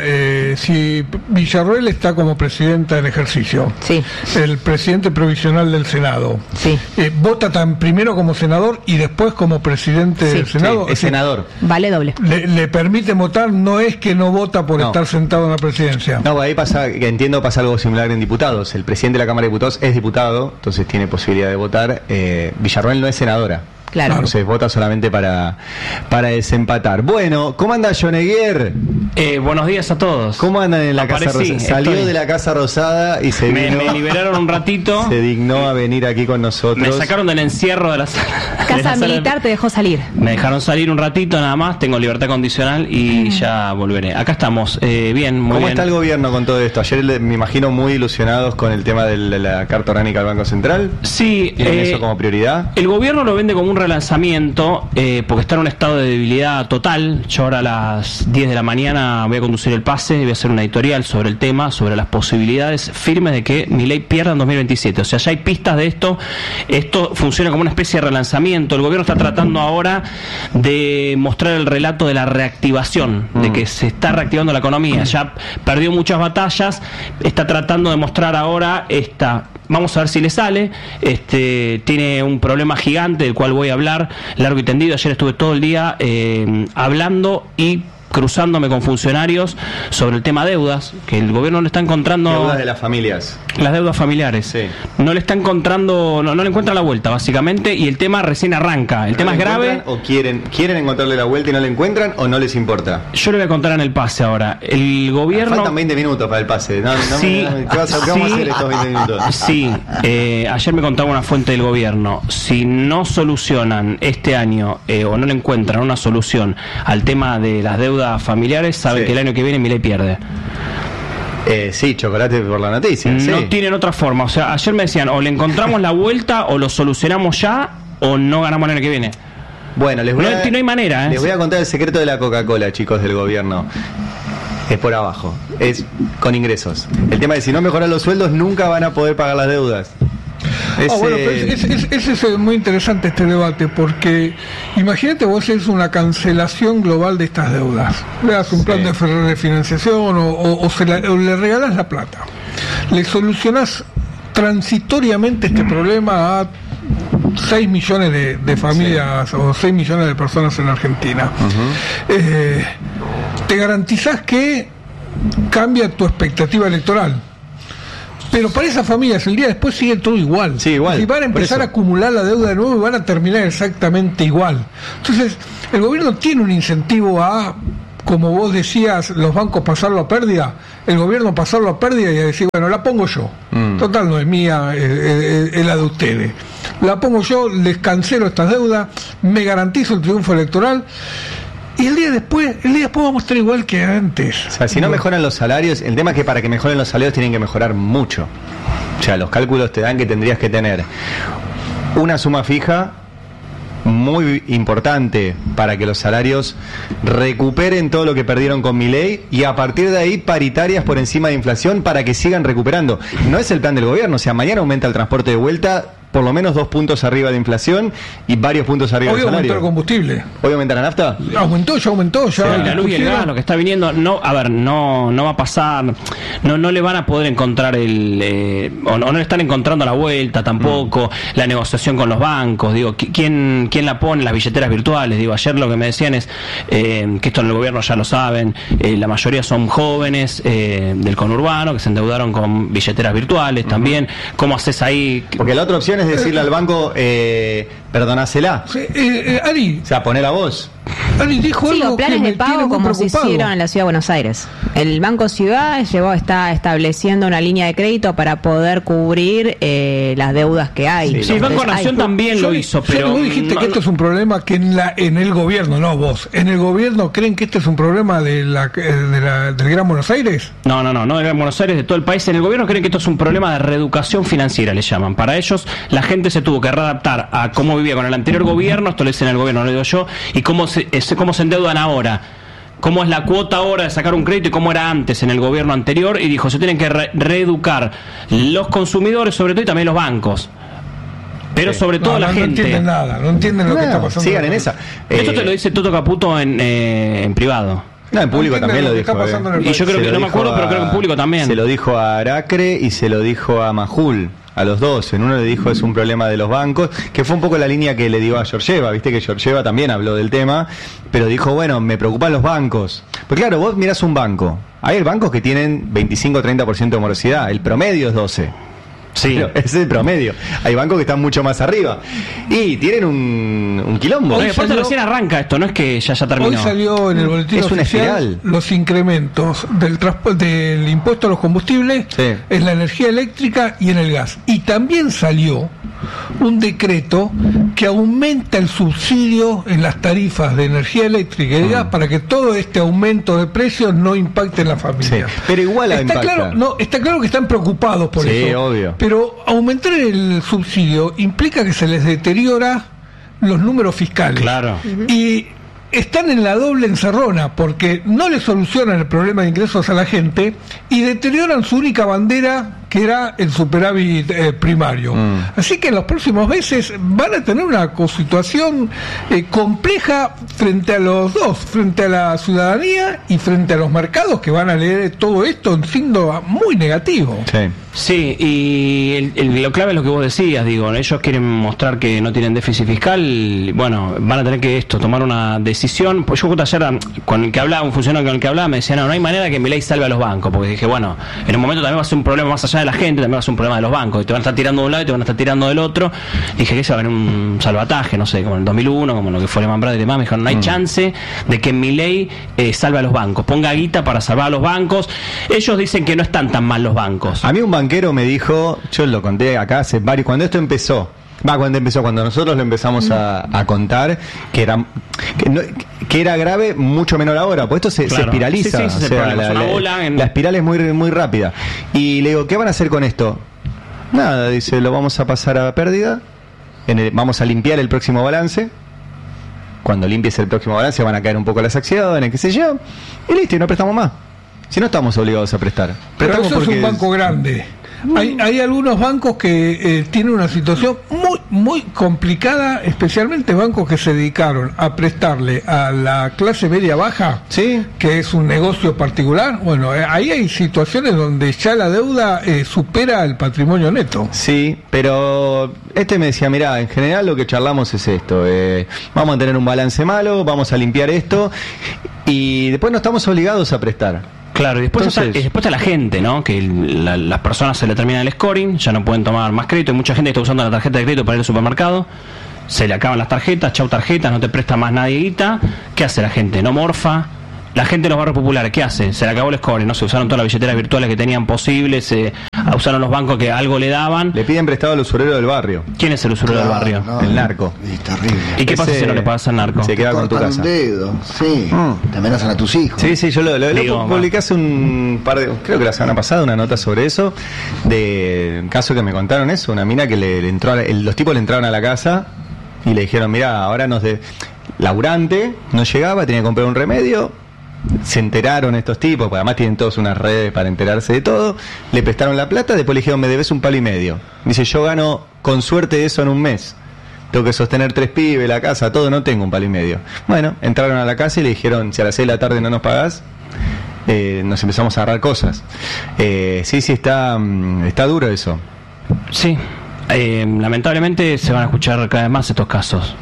si Villarruel está como presidenta en ejercicio, Sí. el presidente provisional del Senado, Sí. vota primero como senador y después como presidente Sí. del Senado, Sí, es senador. Vale doble. le permite votar, no es que no vota por No. estar sentado en la presidencia. No, ahí pasa, que entiendo, pasa algo similar en diputados. El presidente de la Cámara de Diputados es diputado, entonces tiene posibilidad de votar. Villarruel no es senadora. Claro. Entonces vota solamente para desempatar. Bueno, ¿cómo anda Joneguier? Buenos días a todos. ¿Cómo andan en la Casa Aparecí, Rosada? Salió estoy. de la Casa Rosada y se Me vino. liberaron un ratito. Se dignó a venir aquí con nosotros. Me sacaron del encierro de la sala. de la Casa sala de- Militar te dejó salir. Me dejaron salir un ratito nada más. Tengo libertad condicional y ya volveré. Acá estamos. Bien, muy ¿Cómo bien. está el gobierno con todo esto? Ayer me imagino muy ilusionados con el tema de la Carta Orgánica del Banco Central. Sí, ¿Tienen eso como prioridad? el gobierno lo vende como un relanzamiento porque está en un estado de debilidad total. Yo ahora a las 10 de la mañana voy a conducir el pase y voy a hacer una editorial sobre el tema, sobre las posibilidades firmes de que Milei pierda en 2027. O sea, ya hay pistas de esto. Esto funciona como una especie de relanzamiento. El gobierno está tratando ahora de mostrar el relato de la reactivación, de que se está reactivando la economía. Ya perdió muchas batallas, está tratando de mostrar ahora esta. Vamos a ver si le sale. Tiene un problema gigante del cual voy a hablar largo y tendido. Ayer estuve todo el día hablando y cruzándome con funcionarios sobre el tema deudas, que el gobierno no está encontrando. Deudas de las familias. Las deudas familiares. Sí. No le está encontrando, no le encuentra la vuelta, básicamente, y el tema recién arranca. El tema es grave. ¿O quieren encontrarle la vuelta y no le encuentran o no les importa? Yo le voy a contar en el pase ahora. El gobierno. Faltan 20 minutos para el pase. Sí, ¿Qué vamos a hacer estos 20 minutos? Sí, ayer me contaba una fuente del gobierno. Si no solucionan este año o no le encuentran una solución al tema de las deudas familiares, saben Sí. que el año que viene Milei pierde. Sí, chocolate por la noticia. No sí. tienen otra forma. O sea, ayer me decían, o le encontramos la vuelta, o lo solucionamos ya, o no ganamos el año que viene. Bueno, no hay manera. Les voy a contar el secreto de la Coca-Cola, chicos, del gobierno. Es por abajo, es con ingresos. El tema es si no mejoran los sueldos, nunca van a poder pagar las deudas. Bueno, pues es muy interesante este debate, porque imagínate vos es una cancelación global de estas deudas. Le das un plan de refinanciación o le regalás la plata. Le solucionás transitoriamente este problema a 6 millones de familias o 6 millones de personas en Argentina. Te garantizás que cambia tu expectativa electoral. Pero para esas familias el día después sigue todo igual. Sí, igual. Y van a empezar a acumular la deuda de nuevo y van a terminar exactamente igual. Entonces, el gobierno tiene un incentivo a, como vos decías, los bancos pasarlo a pérdida, el gobierno pasarlo a pérdida y a decir, bueno, la pongo yo. Total, no es mía, es la de ustedes. La pongo yo, les cancelo estas deudas, me garantizo el triunfo electoral. Y el día después vamos a estar igual que antes. O sea, si no mejoran los salarios, el tema es que para que mejoren los salarios tienen que mejorar mucho. O sea, los cálculos te dan que tendrías que tener una suma fija muy importante para que los salarios recuperen todo lo que perdieron con Milei, y a partir de ahí paritarias por encima de inflación para que sigan recuperando. No es el plan del gobierno, o sea, mañana aumenta el transporte de vuelta por lo menos 2 puntos arriba de inflación y varios puntos arriba del salario. Hoy aumentó el combustible. ¿Hoy aumenta la nafta? Aumentó. Sí, la luz y el gas, lo que está viniendo, no va a pasar, no le van a poder encontrar o no le están encontrando la vuelta tampoco, la negociación con los bancos, digo, ¿quién la pone? Las billeteras virtuales, digo, ayer lo que me decían es que esto en el gobierno ya lo saben, la mayoría son jóvenes del conurbano que se endeudaron con billeteras virtuales también. ¿Cómo haces ahí? Porque la otra opción es decirle al banco, perdonásela. Ari. O sea, poner a vos. Ari dijo sí, algo o planes que de pago como se hicieron en la Ciudad de Buenos Aires. El Banco Ciudad está estableciendo una línea de crédito para poder cubrir las deudas que hay. Sí, el Banco Nación también lo hizo, pero vos dijiste que esto es un problema que en el gobierno, no vos, en el gobierno creen que este es un problema del Gran Buenos del Gran Buenos Aires, de todo el país. En el gobierno creen que esto es un problema de reeducación financiera, le llaman. Para ellos, la gente se tuvo que readaptar a cómo vivía con el anterior gobierno, esto lo dicen en el gobierno, no lo digo yo, y cómo se endeudan ahora, cómo es la cuota ahora de sacar un crédito y cómo era antes en el gobierno anterior, y dijo, se tienen que reeducar los consumidores, sobre todo, y también los bancos. Pero sobre todo la gente. No entienden nada, no entienden lo que está pasando. Sigan en esa. Esto te lo dice Toto Caputo en privado. No, en público también lo dijo. Y yo creo que, no me acuerdo, pero creo que en público también. Se lo dijo a Aracre y se lo dijo a Majul. A los dos, en uno le dijo es un problema de los bancos, que fue un poco la línea que le dio a Georgieva, viste que Georgieva también habló del tema, pero dijo, bueno, me preocupan los bancos. Pues claro, vos mirás un banco, hay bancos que tienen 25-30% de morosidad, el promedio es 12%. Sí, es el promedio. Hay bancos que están mucho más arriba y tienen un quilombo. Aparte recién arranca esto, no es que ya terminó. Hoy salió en el boletín es una oficial los incrementos del impuesto a los combustibles, en la energía eléctrica y en el gas. Y también salió un decreto que aumenta el subsidio en las tarifas de energía eléctrica y gas para que todo este aumento de precios no impacte en la familia. Sí, pero igual está claro que están preocupados por eso. Sí, obvio. Pero aumentar el subsidio implica que se les deteriora los números fiscales. Claro. Y están en la doble encerrona porque no le solucionan el problema de ingresos a la gente y deterioran su única bandera, que era el superávit primario. Así que en los próximos meses van a tener una situación compleja frente a los dos, frente a la ciudadanía y frente a los mercados, que van a leer todo esto en signo muy negativo. Sí, y lo clave es lo que vos decías, digo, ellos quieren mostrar que no tienen déficit fiscal, bueno, van a tener que tomar una decisión. Pues yo justo ayer con el que hablaba, un funcionario con el que hablaba, me decía, no hay manera que Milei salve a los bancos, porque dije, bueno, en un momento también va a ser un problema más allá de la gente, también va a ser un problema de los bancos, y te van a estar tirando de un lado y te van a estar tirando del otro. Dije que se va a venir un salvataje, no sé, como en el 2001, como lo que fue Lehman Brothers y demás. Me dijeron, no hay chance de que Milei salve a los bancos, ponga guita para salvar a los bancos. Ellos dicen que no están tan mal los bancos. A mí un banquero me dijo, yo lo conté acá hace varios, cuando nosotros lo empezamos a contar, que era grave, mucho menor ahora, porque esto se espiraliza, la espiral es muy, muy rápida. Y le digo, ¿qué van a hacer con esto? Nada, dice, lo vamos a pasar a pérdida, vamos a limpiar el próximo balance. Cuando limpies el próximo balance van a caer un poco las acciones, qué sé yo, y listo, y no prestamos más. Si no estamos obligados a prestar. Pero eso es un banco grande. Hay algunos bancos que tienen una situación muy, muy complicada, especialmente bancos que se dedicaron a prestarle a la clase media baja, que es un negocio particular. Bueno, ahí hay situaciones donde ya la deuda supera el patrimonio neto. Sí, pero me decía, mirá, en general lo que charlamos es esto, vamos a tener un balance malo, vamos a limpiar esto y después no estamos obligados a prestar. Claro, y después, después está la gente, ¿no? Que las personas se le termina el scoring, ya no pueden tomar más crédito. Hay mucha gente que está usando la tarjeta de crédito para ir al supermercado. Se le acaban las tarjetas, chau tarjetas, no te presta más nadie guita. ¿Qué hace la gente? No morfa. La gente de los barrios populares, ¿qué hace? Se le acabó el scoring, no se usaron todas las billeteras virtuales que tenían posibles, usaron los bancos que algo le daban. Le piden prestado al usurero del barrio. ¿Quién es el usurero del barrio? No, el narco. Es terrible. ¿Y qué pasa si no le pagas al narco? Se queda con tu casa. Un dedo, sí. Te amenazan a tus hijos. Sí, yo lo publiqué hace un par de... Creo que la semana pasada una nota sobre eso, de un caso que me contaron eso, una mina que le entró, los tipos le entraron a la casa y le dijeron, mirá, ahora laburante, no llegaba, tenía que comprar un remedio. Se enteraron estos tipos, porque además tienen todos unas redes para enterarse de todo, le prestaron la plata, después le dijeron, me debes $1,5 palo. Dice, yo gano con suerte eso en un mes, tengo que sostener 3 pibes, la casa, todo, no tengo $1,5 palo. Bueno, entraron a la casa y le dijeron, si a las 6 de la tarde no nos pagás, nos empezamos a agarrar cosas. Sí, está duro eso. Sí. Lamentablemente se van a escuchar cada vez más estos casos,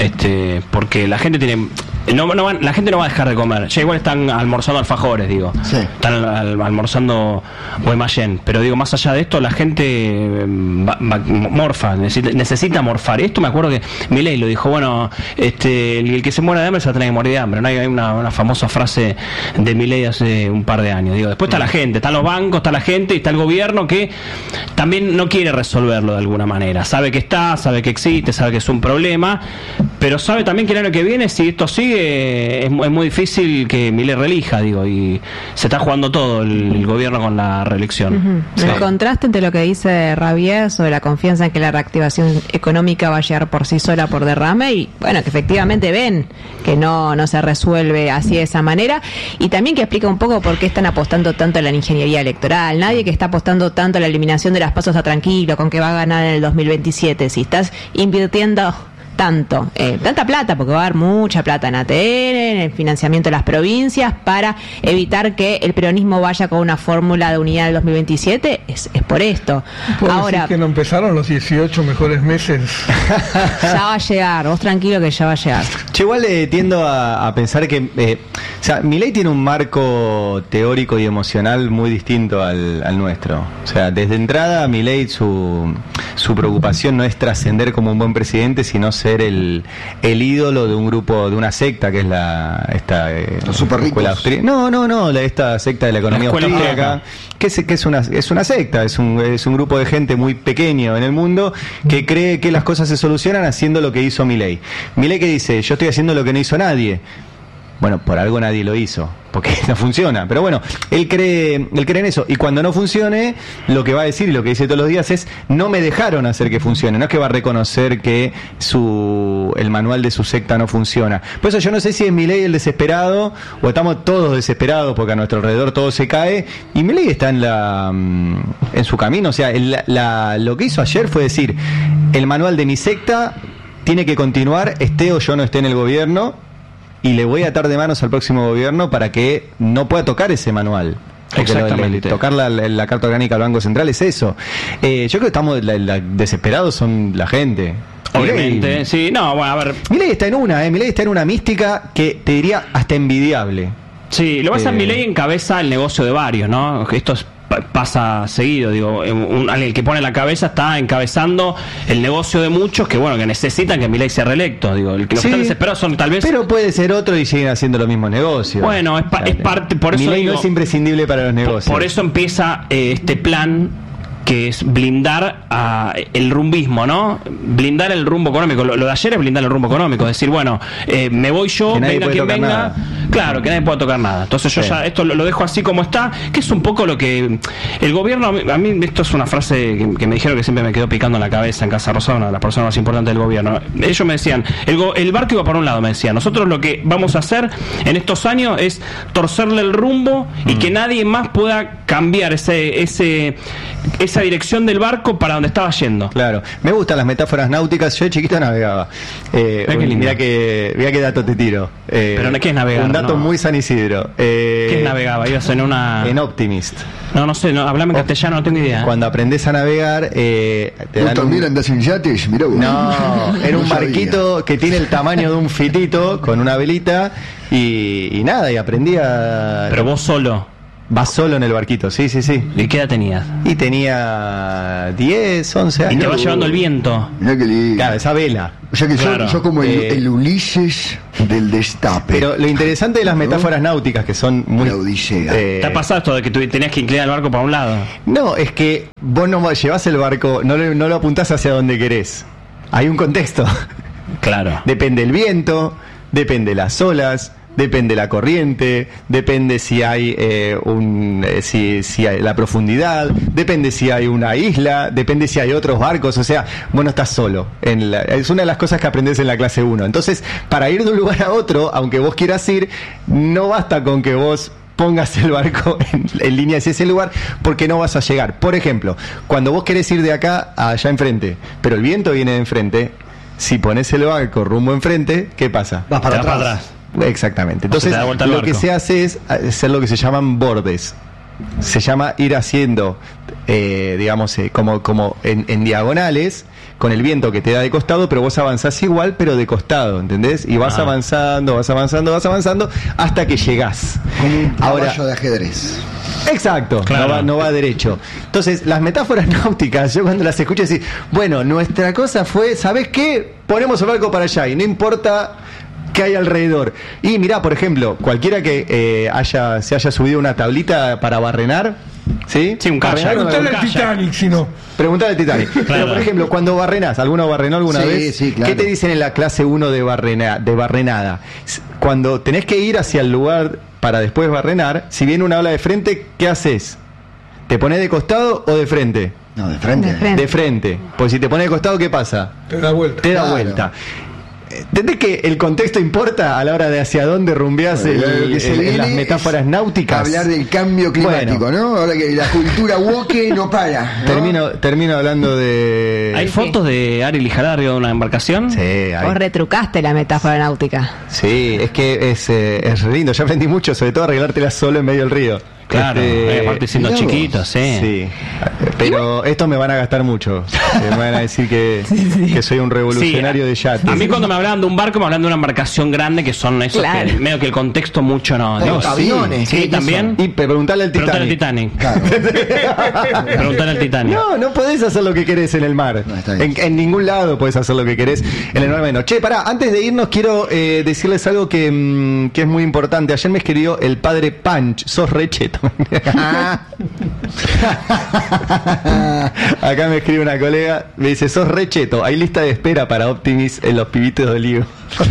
porque la gente tiene la gente no va a dejar de comer. Ya igual están almorzando alfajores, digo. Sí. Están almorzando Guaymallén, pero digo, más allá de esto, la gente morfa, necesita morfar. Y esto me acuerdo que Milei lo dijo, bueno, el que se muera de hambre se va a tener que morir de hambre. No hay una famosa frase de Milei hace un par de años. Digo, después está la gente, están los bancos, está la gente y está el gobierno que también no quiere resolverlo de alguna manera. Sabe que sabe que existe, sabe que es un problema, pero sabe también que el año que viene, si esto sigue, es muy difícil que Milei reelija, digo, y se está jugando todo el gobierno con la reelección. Sí. El contraste entre lo que dice Rabier sobre la confianza en que la reactivación económica va a llegar por sí sola por derrame, y bueno, que efectivamente ven que no se resuelve así de esa manera, y también que explica un poco por qué están apostando tanto a la ingeniería electoral. Nadie que está apostando tanto a la eliminación de las pasos a tranquilo, con que va a ganar en el 2027, si estás invirtiendo tanta plata, porque va a haber mucha plata en ATN, en el financiamiento de las provincias, para evitar que el peronismo vaya con una fórmula de unidad del 2027, es por esto. Ahora, decir que no empezaron los 18 mejores meses. Ya va a llegar, vos tranquilo que ya va a llegar. Yo igual tiendo a pensar que Milei tiene un marco teórico y emocional muy distinto al nuestro. O sea, desde entrada Milei su preocupación no es trascender como un buen presidente, sino ser el ídolo de un grupo, de una secta que es los super ricos. Esta secta de la economía austríaca, que es una secta, es un grupo de gente muy pequeño en el mundo que cree que las cosas se solucionan haciendo lo que hizo Milei. Milei que dice, yo estoy haciendo lo que no hizo nadie. Bueno, por algo nadie lo hizo, porque no funciona. Pero bueno, él cree en eso. Y cuando no funcione, lo que va a decir y lo que dice todos los días es, no me dejaron hacer que funcione. No es que va a reconocer que el manual de su secta no funciona. Por eso yo no sé si es Milei el desesperado o estamos todos desesperados porque a nuestro alrededor todo se cae. Y Milei está en su camino. O sea, lo que hizo ayer fue decir, el manual de mi secta tiene que continuar, esté o yo no esté en el gobierno. Y le voy a atar de manos al próximo gobierno para que no pueda tocar ese manual. Exactamente. Tocar la carta orgánica del Banco Central es eso. Yo creo que estamos desesperados son la gente. Obviamente, Milei, sí. No, bueno, a ver. Milei está en una mística que te diría hasta envidiable. Sí, lo pasa Milei encabeza el negocio de varios, ¿no? Esto pasa seguido, digo, alguien que pone la cabeza está encabezando el negocio de muchos que necesitan que Milei sea reelecto, digo, el que los están desesperados son tal vez, pero puede ser otro y siguen haciendo los mismos negocios. Bueno, es parte, por eso Milei no es imprescindible para los negocios. Por eso empieza este plan que es blindar el rumbismo, ¿no? Blindar el rumbo económico. Lo de ayer es blindar el rumbo económico, es decir, me voy yo, venga quien venga. Nada. Claro, que nadie pueda tocar nada. Entonces yo ya esto lo dejo así como está, que es un poco lo que el gobierno, a mí esto es una frase que me dijeron que siempre me quedó picando en la cabeza en Casa Rosada, una de las personas más importantes del gobierno. Ellos me decían, el barco iba para un lado, me decían, nosotros lo que vamos a hacer en estos años es torcerle el rumbo y que nadie más pueda cambiar esa dirección del barco para donde estaba yendo. Claro, me gustan las metáforas náuticas. Yo de chiquito navegaba. Mira qué dato te tiro. Pero ¿qué es navegar? Un dato muy San Isidro. ¿Qué es navegaba? Ibas en Optimist. No sé, hablame en castellano, no tengo idea. Cuando aprendés a navegar, te dan también andás en yates? Mirá vos. No, era un barquito que tiene el tamaño de un fitito con una velita y nada, y aprendí a... Pero vos solo. Vas solo en el barquito, sí. ¿Y qué edad tenías? Y tenía 10, 11 años. Y te va llevando el viento. Mirá que lindo. Claro, esa vela. O sea que Claro. yo como el Ulises del destape. Pero lo interesante de las metáforas náuticas, que son muy... La Odisea. ¿Te ha pasado esto de que tú tenías que inclinar el barco para un lado? No, es que vos no llevás el barco, no lo apuntás hacia donde querés. Hay un contexto. Claro. Depende el viento, depende las olas, depende la corriente, depende si hay si hay la profundidad, depende si hay una isla, depende si hay otros barcos, o sea, vos no estás solo. Es una de las cosas que aprendés en la clase 1. Entonces, para ir de un lugar a otro, aunque vos quieras ir, no basta con que vos pongas el barco en línea hacia ese lugar, porque no vas a llegar. Por ejemplo, cuando vos querés ir de acá a allá enfrente, pero el viento viene de enfrente, si pones el barco rumbo enfrente, ¿qué pasa? Vas para atrás. Exactamente. Entonces, te da vuelta el lo barco. que se hace es hacer lo que se llaman bordes. Se llama ir haciendo, digamos, como en diagonales, con el viento que te da de costado, pero vos avanzás igual, pero de costado, ¿entendés? Y vas avanzando, hasta que llegás. Como un Ahora, caballo de ajedrez. exacto, Claro. no va derecho. Entonces, las metáforas náuticas, yo cuando las escucho decir, bueno, nuestra cosa fue, ¿sabés qué? Ponemos el barco para allá y no importa qué hay alrededor. Y mirá, por ejemplo, cualquiera que se haya subido una tablita para barrenar, ¿sí? Sí, un kayak. Preguntale al Kayak. Titanic, si no. Preguntale al Titanic. Pero, por ejemplo, cuando barrenás, ¿alguno barrenó alguna Sí, vez? sí, claro. ¿Qué te dicen en la clase 1 de barrenada? Cuando tenés que ir hacia el lugar para después barrenar, si viene una ola de frente, ¿qué haces? ¿Te pones de costado o de frente? No, de frente. De frente. Pues si te pones de costado, ¿qué pasa? Te da vuelta. Te da Claro. vuelta. ¿Entendés que el contexto importa a la hora de hacia dónde rumbeás Bueno, lo que se viene las metáforas es náuticas? Hablar del cambio climático, ¿no? Ahora que la cultura woke no para, ¿no? Termino hablando de... ¿Hay fotos de Ari Lijarda arriba de una embarcación? Sí, hay. Vos retrucaste la metáfora náutica. Sí, es que es re lindo. Yo aprendí mucho, sobre todo arreglártela solo en medio del río. Claro, aparte siendo mirá vos. chiquitos, sí. Sí, pero estos me van a gastar mucho. Me van a decir que soy un revolucionario Sí, de yates. A mí cuando me hablaban de un barco me hablan de una embarcación grande, que son esos Claro. que medio que el contexto mucho no. Hay Digo, aviones, Sí, ¿qué también. Y preguntale al Preguntale al Titanic. Titanic. Preguntale al Titanic. No podés hacer lo que querés en el mar. No, está bien. En ningún lado podés hacer lo que querés en el mar. Bueno, che, pará, antes de irnos quiero decirles algo que es muy importante. Ayer me escribió el padre Punch. Sos re cheto. Acá me escribe una colega, me dice, sos re cheto, hay lista de espera para Optimis en los pibitos de Olivo.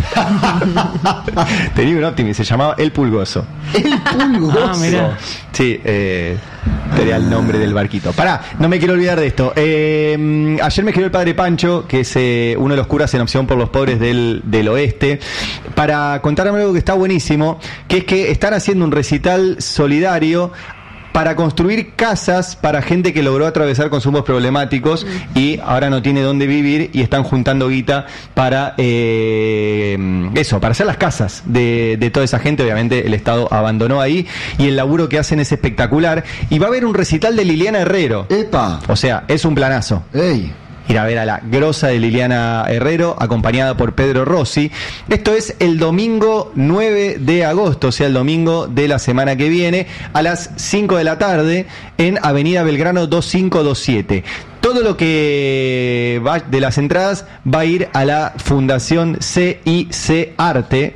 Tenía un Optimis, se llamaba El Pulgoso. El pulgoso. Ah, mirá. Sí, tenía el nombre del barquito. Pará, no me quiero olvidar de esto. Ayer me escribió el padre Pancho, que es uno de los curas en Opción por los Pobres del Oeste, para contarme algo que está buenísimo, que es que están haciendo un recital solidario para construir casas para gente que logró atravesar consumos problemáticos y ahora no tiene dónde vivir, y están juntando guita para eso, para hacer las casas de toda esa gente. Obviamente el Estado abandonó ahí, y el laburo que hacen es espectacular, y va a haber un recital de Liliana Herrero. Epa. O sea, es un planazo. Ey. Ir a ver a la grosa de Liliana Herrero, acompañada por Pedro Rossi. Esto es el domingo 9 de agosto, o sea, el domingo de la semana que viene, a las 5 de la tarde, en Avenida Belgrano 2527. Todo lo que va de las entradas va a ir a la Fundación CIC Arte,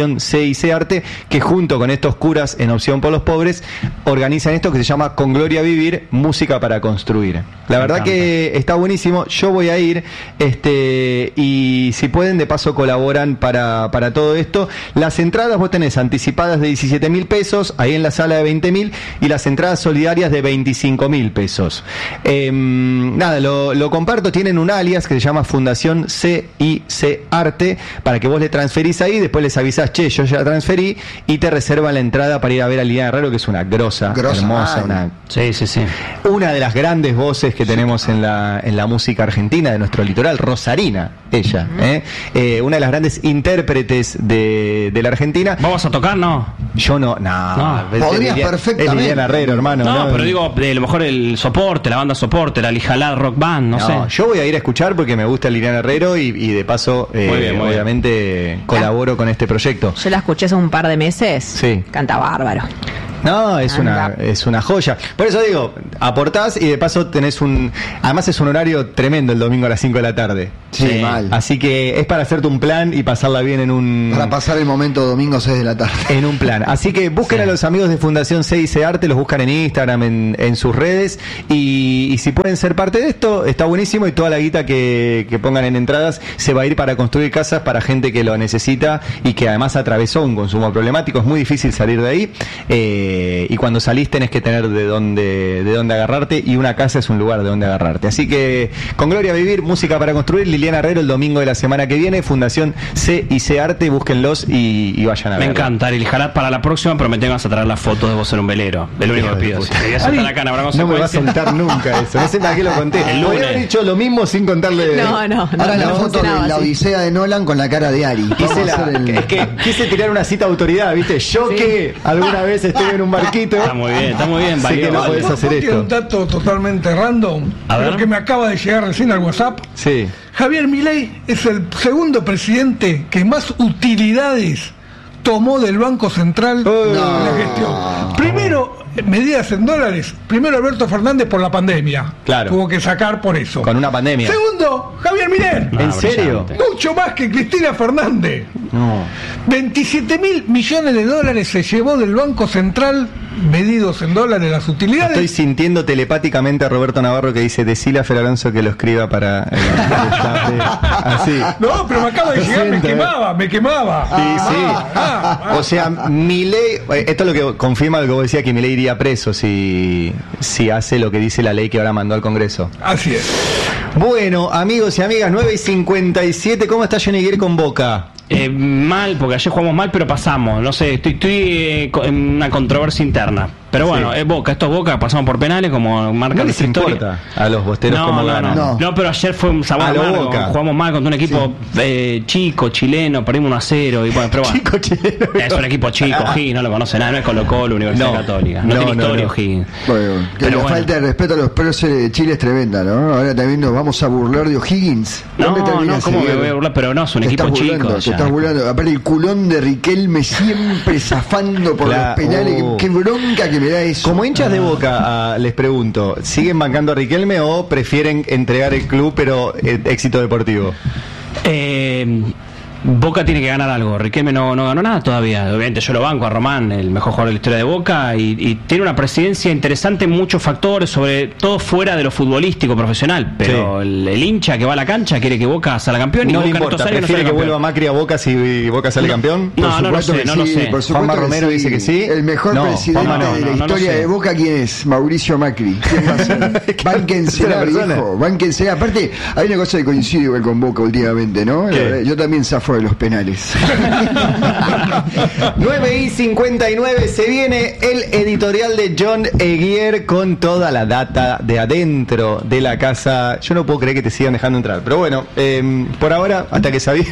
que junto con estos curas en Opción por los Pobres organizan esto que se llama Con Gloria Vivir, música para construir. La verdad que está buenísimo. Yo voy a ir, y si pueden, de paso colaboran para todo esto. Las entradas vos tenés anticipadas de 17.000 pesos, ahí en la sala de 20.000, y las entradas solidarias de 25.000 pesos. Nada, lo comparto. Tienen un alias que se llama Fundación CIC Arte, para que vos le transferís ahí, después les avisás, che, yo ya transferí, y te reservan la entrada para ir a ver a Liliana Herrero, que es una grosa hermosa, mal. una de las grandes voces que tenemos en la música argentina, de nuestro litoral, rosarina, ella, una de las grandes intérpretes de la Argentina. ¿Vamos a tocar, no? Yo no. Podrías perfectamente. Es Liliana Herrero, hermano. No, pero digo, a lo mejor el soporte, la banda soporte, la Lijalá Rock Band, no sé. Yo voy a ir a escuchar porque me gusta Liliana Herrero, y de paso, Muy bien. obviamente, colaboro con este proyecto. Yo la escuché hace un par de meses. Sí. Canta bárbaro. No, es una joya. Por eso digo, aportás y de paso tenés además es un horario tremendo el domingo a las 5 de la tarde. Sí, mal. Así que es para hacerte un plan y pasarla bien para pasar el momento domingo 6 de la tarde. En un plan. Así que busquen a los amigos de Fundación C&C Arte, los buscan en Instagram, en sus redes, y si pueden ser parte de esto, está buenísimo, y toda la guita que pongan en entradas se va a ir para construir casas para gente que lo necesita y que además atravesó un consumo problemático. Es muy difícil salir de ahí. Y cuando salís tenés que tener de dónde agarrarte, y una casa es un lugar de donde agarrarte. Así que con Gloria Vivir, música para construir, Liliana Herrero el domingo de la semana que viene, Fundación C&C Arte, búsquenlos y vayan a verlo. Me encanta, Ariel. Para la próxima prometemos vas a traer las fotos de vos en un velero. El único que pido. No me va a soltar nunca eso. No sé para qué lo conté. Podría haber dicho lo mismo sin contarle. Ahora la foto de la Odisea de Nolan con la cara de Ari. Es que quise tirar una cita de autoridad, ¿viste? Yo que alguna vez estuve en un barquito. Está muy bien. Sé que no podés hacer esto. Un dato totalmente random, pero que me acaba de llegar recién al WhatsApp. Sí. Javier Milei es el segundo presidente que más utilidades tomó del Banco Central en la gestión. Primero, medidas en dólares. Primero Alberto Fernández por la pandemia. Claro. Tuvo que sacar por eso. Con una pandemia. Segundo, Javier Milei. ¿En serio? Mucho más que Cristina Fernández. No. 27.000 millones de dólares se llevó del Banco Central, medidos en dólares las utilidades. Estoy sintiendo telepáticamente a Roberto Navarro que dice: decile a Fer Alonso que lo escriba para así. No, pero me acaba de llegar, me quemaba. Sí. O sea, Milei, esto es lo que confirma lo que vos decías, que Milei iría preso si hace lo que dice la ley que ahora mandó al Congreso. Así es. Bueno, amigos y amigas, 9:57, ¿cómo está Johnny Guerre con Boca? Mal, porque ayer jugamos mal, pero pasamos. No sé, estoy en una controversia interna. Pero bueno, es Boca, esto es Boca, pasamos por penales, como marca no les importa a los bosteros cómo ganan. No, pero ayer fue un sabor amargo. Jugamos mal contra un equipo chico, chileno, perdimos 1-0. Y bueno, pero bueno, chico chileno. Es un equipo chico, O'Higgins, no lo conoce nada, no es Colo-Colo, Universidad Católica. No tiene historia, O'Higgins. Bueno, que la falta de respeto a los próceres de Chile es tremenda, ¿no? Ahora también nos vamos a burlar de O'Higgins. No, ¿cómo me voy a burlar? Pero no, es un equipo chico. Te estás burlando. Aparte el culón de Riquelme siempre zafando por los penales. Qué bronca que me da eso. Como hinchas de Boca, les pregunto, ¿siguen bancando a Riquelme o prefieren entregar el club pero éxito deportivo? Boca tiene que ganar algo. Riquelme no ganó nada todavía. Obviamente yo lo banco a Román, el mejor jugador de la historia de Boca, y tiene una presidencia interesante en muchos factores, sobre todo fuera de lo futbolístico profesional. Pero el hincha que va a la cancha quiere que Boca salga campeón. No y le Boca importa, prefiere que vuelva Macri a Boca si Boca sale campeón. No lo sé. Juanma Romero dice que sí. El mejor presidente de la historia de Boca, ¿quién es? Mauricio Macri. ¿Quién va a ser? Bánquensela, viejo. Bánquensela. Aparte, hay una cosa que coincide igual con Boca últimamente, ¿no? Yo también zafo de los penales. 9:59, se viene el editorial de John Eguier con toda la data de adentro de la casa. Yo no puedo creer que te sigan dejando entrar, pero bueno, por ahora, hasta que sabía.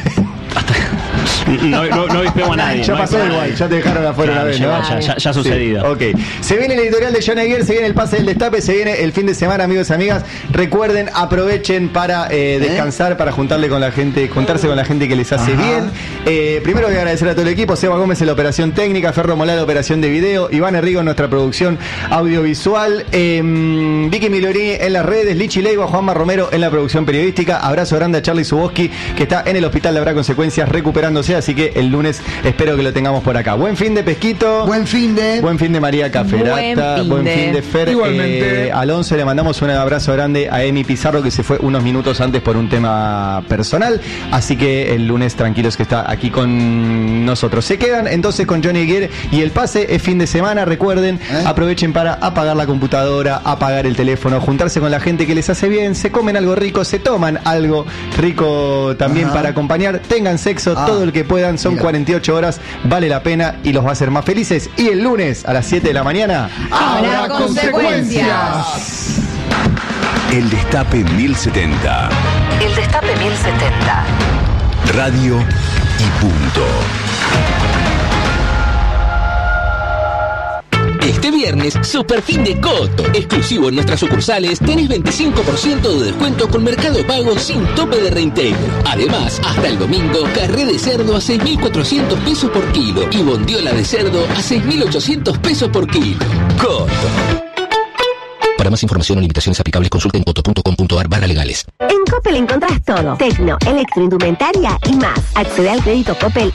No vispemos a nadie. Ya pasó igual, ya te dejaron afuera una vez, ¿no? Ya ha sucedido. Sí, ok. Se viene el editorial de John Eguier, se viene el pase del destape, se viene el fin de semana, amigos y amigas. Recuerden, aprovechen para descansar, para juntarse con la gente que les hace bien. Primero voy a agradecer a todo el equipo: Seba Gómez en la operación técnica, Ferro Molá en la operación de video, Iván Herrigo en nuestra producción audiovisual, Vicky Milorini en las redes, Lichi Leiva, Juanma Romero en la producción periodística. Abrazo grande a Charlie Zuboski, que está en el hospital de Habrá Consecuencias recuperándose, así que el lunes espero que lo tengamos por acá. Buen fin de Pesquito. Buen fin de María Caferata. Buen fin de Fer. Igualmente. Alonso, le mandamos un abrazo grande a Emi Pizarro, que se fue unos minutos antes por un tema personal, así que el lunes tranquilos que está aquí con nosotros. Se quedan entonces con Johnny Eguier y el pase es fin de semana. Recuerden, aprovechen para apagar la computadora, apagar el teléfono, juntarse con la gente que les hace bien, se comen algo rico, se toman algo rico también para acompañar, tengan sexo todo el que puedan, son 48 horas, vale la pena y los va a hacer más felices. Y el lunes a las 7 de la mañana habrá consecuencias. El Destape 1070. El Destape 1070. Radio y punto. Este viernes, super fin de Coto. Exclusivo en nuestras sucursales, tenés 25% de descuento con Mercado Pago sin tope de reintegro. Además, hasta el domingo, carré de cerdo a 6.400 pesos por kilo y bondiola de cerdo a 6.800 pesos por kilo. Coto. Para más información o limitaciones aplicables, consulta en coto.com.ar/legales. En Coppel encontrás todo: tecno, electroindumentaria y más. Accede al crédito Coppel